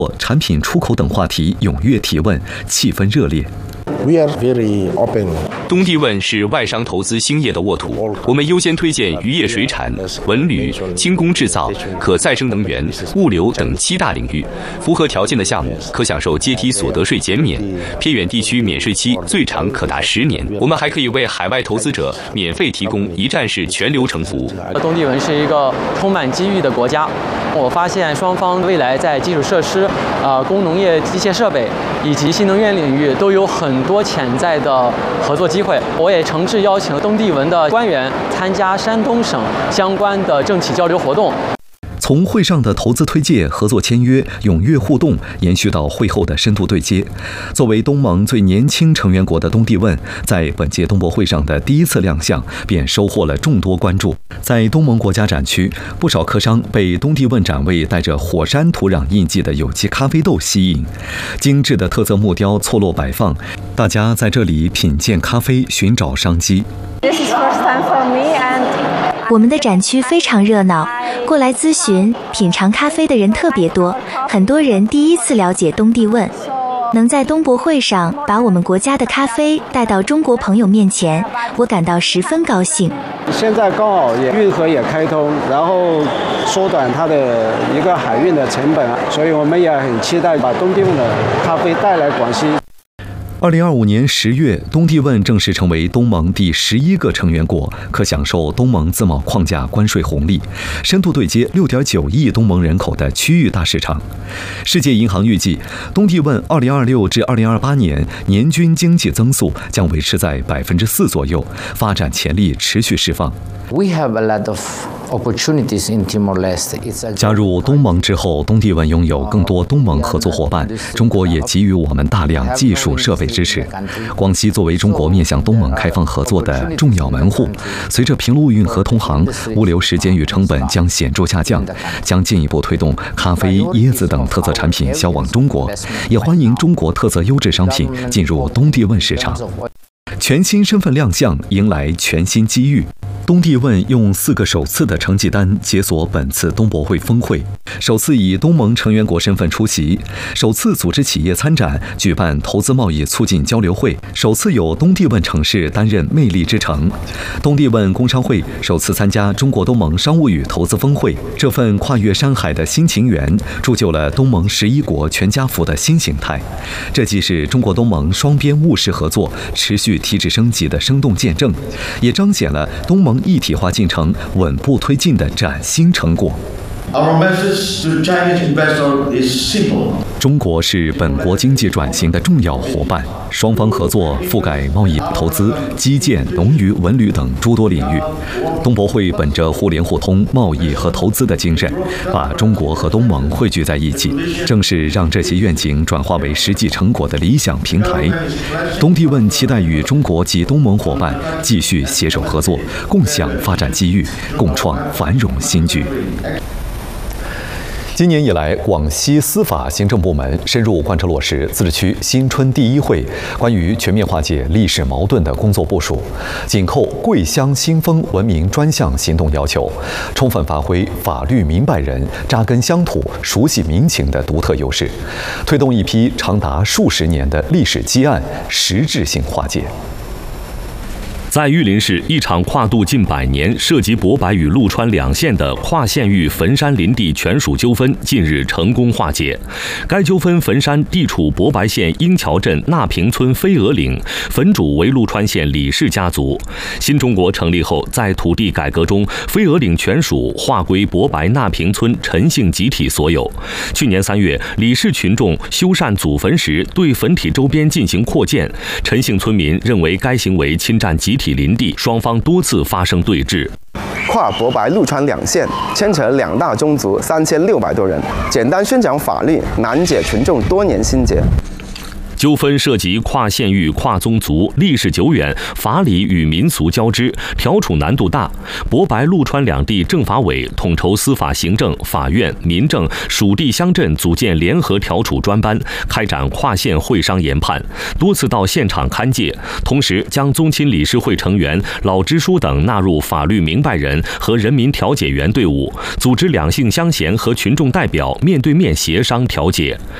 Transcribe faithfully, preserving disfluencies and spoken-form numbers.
产品出口等话题踊跃提问，气氛热烈。 We are very open. 东帝汶是外商投资兴业的沃土，我们优先推荐渔业水产、文旅、轻工制造、可再生能源、物流等七大领域。符合条件的项目可享受阶梯所得税减免，偏远地区免税期最长可达十年。我们还可以为海外投资者免费提供一站式全流程服务。 东帝汶是一个充满机遇的国家，我发现双方未来在基础设施、呃工农业机械设备以及新能源领域都有很多潜在的合作机会。我也诚挚邀请东帝汶的官员参加山东省相关的政企交流活动。 从会上的投资推介、合作签约、踊跃互动，延续到会后的深度对接。作为东盟最年轻成员国的东帝汶，在本届东博会上的第一次亮相，便收获了众多关注。在东盟国家展区，不少客商被东帝汶展位带着火山土壤印记的有机咖啡豆吸引，精致的特色木雕错落摆放，大家在这里品鉴咖啡，寻找商机。 This is first time for me and 我们的展区非常热闹，过来咨询、品尝咖啡的人特别多，很多人第一次了解东帝汶。能在东博会上把我们国家的咖啡带到中国朋友面前，我感到十分高兴。 现在刚好也运河也开通，然后缩短它的一个海运的成本，所以我们也很期待把东帝汶的咖啡带来广西。 二零二五年十月，东帝汶正式成为东盟第十一个成员国，可享受东盟自贸框架关税红利，深度对接六点九亿东盟人口的区域大市场。世界银行预计，东帝汶二零二六至二零二八年年均经济增速将维持在百分之四左右，发展潜力持续释放。 We have a lot of opportunities in Timor-Leste. 加入东盟之后，东帝汶拥有更多东盟合作伙伴，中国也给予我们大量技术设备支持。广西作为中国面向东盟开放合作的重要门户，随着平陆运河通航，物流时间与成本将显著下降，将进一步推动咖啡、椰子等特色产品销往中国，也欢迎中国特色优质商品进入东帝汶市场。全新身份亮相，迎来全新机遇。东帝汶用四个首次的成绩单解锁本次东博会峰会，首次以东盟成员国身份出席，首次组织企业参展，举办投资贸易促进交流会，首次有东帝汶城市担任魅力之城。东帝汶工商会首次参加中国东盟商务与投资峰会，这份跨越山海的新情缘，铸就了东盟十一国全家福的新形态。这既是中国东盟双边务实合作持续提质升级的生动见证，也彰显了东盟一体化进程稳步推进的崭新成果。 Our message to Chinese investors is simple. 中国是本国经济转型的重要伙伴，双方合作覆盖贸易、投资、基建、农渔、文旅等诸多领域。东博会本着互联互通、贸易和投资的精神，把中国和东盟汇聚在一起，正是让这些愿景转化为实际成果的理想平台。东帝汶期待与中国及东盟伙伴继续携手合作，共享发展机遇，共创繁荣新局。今年以来，广西司法行政部门深入贯彻落实自治区新春第一会关于全面化解历史矛盾的工作部署，紧扣桂乡新风文明专项行动要求，充分发挥法律明白人、扎根乡土、熟悉民情的独特优势，推动一批长达数十年的历史积案实质性化解。 在玉林市，一场跨度近百年、涉及博白与陆川两县的跨县域坟山林地权属纠纷近日成功化解。该纠纷坟山地处博白县英桥镇纳平村飞鹅岭，坟主为陆川县李氏家族。新中国成立后，在土地改革中，飞鹅岭权属划归博白纳平村陈姓集体所有。去年三月，李氏群众修缮祖坟时，对坟体周边进行扩建，陈姓村民认为该行为侵占集体体林地，双方多次发生对峙。 跨博白陆川两县，牵扯两大宗族三千六百多人，简单宣讲法律，难解群众多年心结。 纠纷涉及跨县域、跨宗族，历史久远，法理与民俗交织，调处难度大。博白、陆川两地政法委统筹司法、行政、法院、民政、属地乡镇组建联合调处专班，开展跨县会商研判，多次到现场勘界，同时将宗亲理事会成员、老支书等纳入法律明白人和人民调解员队伍，组织两性相嫌和群众代表面对面协商调解。